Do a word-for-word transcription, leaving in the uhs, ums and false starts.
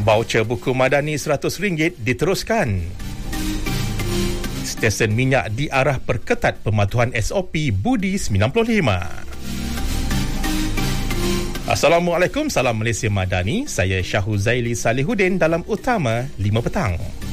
Baucer buku Madani seratus ringgit diteruskan. Stesen minyak diarah perketat pematuhan S O P Budi sembilan puluh lima. Assalamualaikum, salam Malaysia Madani. Saya Syahuzaili Salihuddin dalam Utama lima Petang.